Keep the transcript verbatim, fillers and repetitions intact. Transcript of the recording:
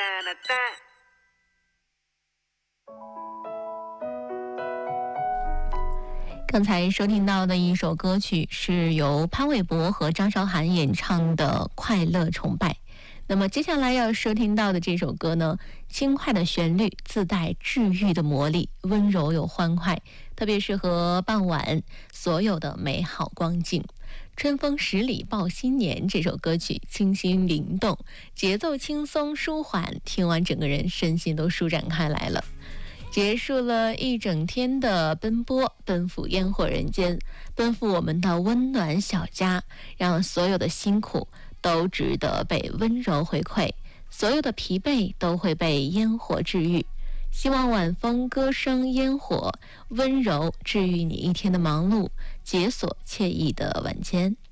刚才收听到的一首歌曲是由潘玮柏和张韶涵演唱的《快乐崇拜》。那么接下来要收听到的这首歌呢，轻快的旋律自带治愈的魔力，温柔又欢快，特别适合傍晚所有的美好光景。春风十里报新年这首歌曲清新灵动，节奏轻松舒缓，听完整个人身心都舒展开来了。结束了一整天的奔波，奔赴烟火人间，奔赴我们的温暖小家，让所有的辛苦都值得被温柔回馈，所有的疲惫都会被烟火治愈。希望晚风歌声烟火温柔治愈你一天的忙碌，解锁惬意的晚间。